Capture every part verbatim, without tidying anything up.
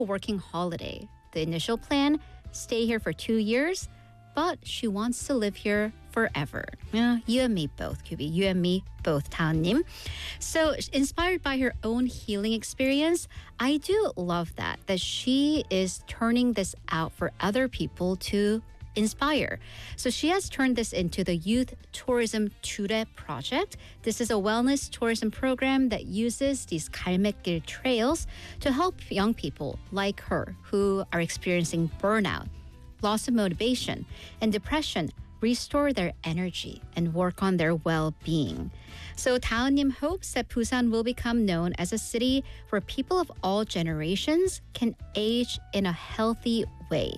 working holiday. The initial plan, stay here for two years, but she wants to live here forever. Yeah, you and me both, Cubi. You and me both, Taonim. So inspired by her own healing experience, I do love that, that she is turning this out for other people to inspire. So she has turned this into the Youth Tourism Ture project. This is a wellness tourism program that uses these 갈매길 trails to help young people like her who are experiencing burnout, loss of motivation, and depression restore their energy and work on their well-being. So Taonim hopes that Busan will become known as a city where people of all generations can age in a healthy way.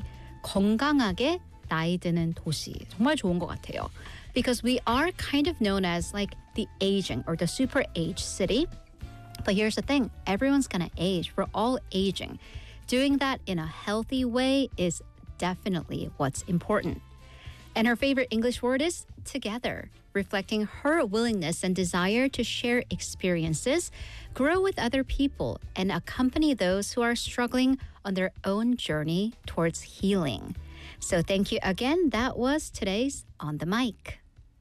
건강하게 나이 드는 도시. 정말 좋은 것 같아요. Because we are kind of known as like the aging or the super age city. But here's the thing, everyone's gonna age. We're all aging. Doing that in a healthy way is definitely what's important. And her favorite English word is together, reflecting her willingness and desire to share experiences, grow with other people, and accompany those who are struggling on their own journey towards healing. So thank you again. That was today's On the Mic.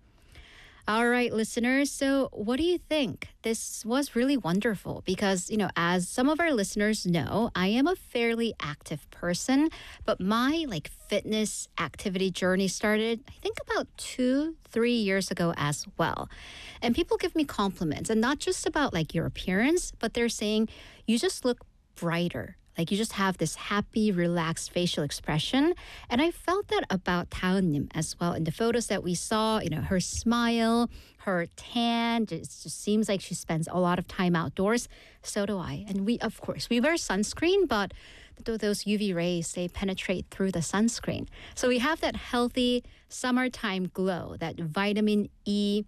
All right, listeners. So what do you think? This was really wonderful because, you know, as some of our listeners know, I am a fairly active person, but my like fitness activity journey started, I think about two, three years ago as well. And people give me compliments, and not just about like your appearance, but they're saying you just look brighter. Like you just have this happy, relaxed facial expression. And I felt that about Taonim as well. In the photos that we saw, you know, her smile, her tan, it just seems like she spends a lot of time outdoors. So do I. And we, of course, we wear sunscreen, but those U V rays, they penetrate through the sunscreen. So we have that healthy summertime glow, that vitamin E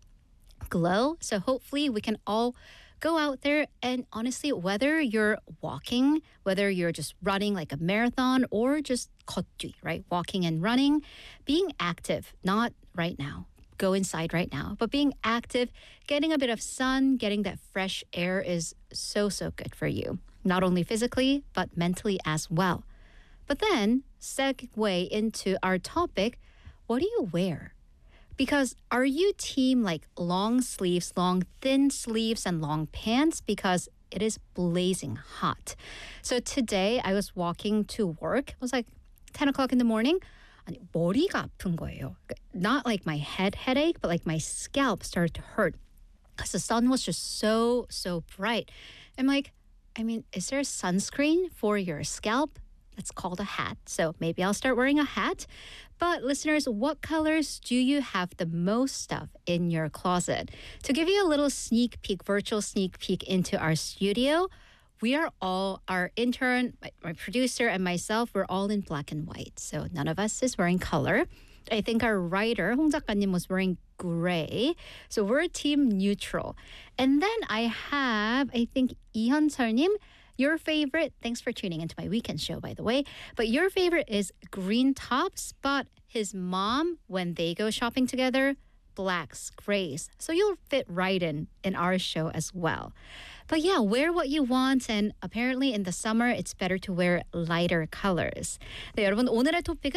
glow. So hopefully we can all go out there and honestly, whether you're walking, whether you're just running like a marathon or just 걷기, right? Walking and running, being active, not right now, go inside right now, but being active, getting a bit of sun, getting that fresh air is so, so good for you. Not only physically, but mentally as well. But then, segue into our topic, what do you wear? Because are you team like long sleeves, long thin sleeves, and long pants? Because it is blazing hot. So today I was walking to work. It was like ten o'clock in the morning. 아니, 머리가 아픈 거예요. Not like my head headache, but like my scalp started to hurt because the sun was just so, so bright. I'm like, I mean, is there sunscreen for your scalp? It's called a hat. So maybe I'll start wearing a hat. But listeners, what colors do you have the most stuff in your closet? To give you a little sneak peek, virtual sneak peek into our studio, we are all, our intern, my, my producer, and myself, we're all in black and white. So none of us is wearing color. I think our writer, 홍 작가님, was wearing gray. So we're team neutral. And then I have, I think, 이현철님, your favorite, thanks for tuning into my weekend show, by the way, but your favorite is green tops, but his mom, when they go shopping together, blacks, grays. So you'll fit right in in our show as well. But yeah, wear what you want, and apparently in the summer, it's better to wear lighter colors. 네, 여러분, 오늘의 토픽은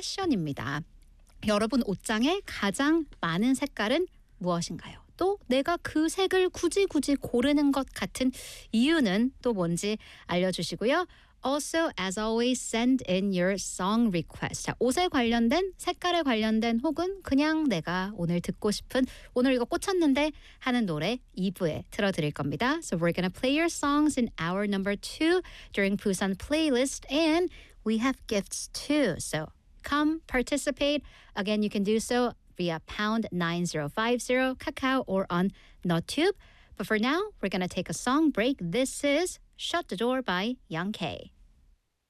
패션입니다. 여러분 옷장에 가장 많은 색깔은 무엇인가요? 또 내가 그 색을 굳이 굳이 고르는 것 같은 이유는 또 뭔지 알려주시고요. Also, as always, send in your song request. 자, 옷에 관련된, 색깔에 관련된 혹은 그냥 내가 오늘 듣고 싶은 오늘 이거 꽂혔는데 하는 노래 이 부에 틀어드릴 겁니다. So we're gonna play your songs in hour number two during Busan Playlist, and we have gifts too. So come participate. Again, you can do so via pound nine zero five zero Kakao or on NotTube. But for now, we're going to take a song break. This is Shut the Door by Young K.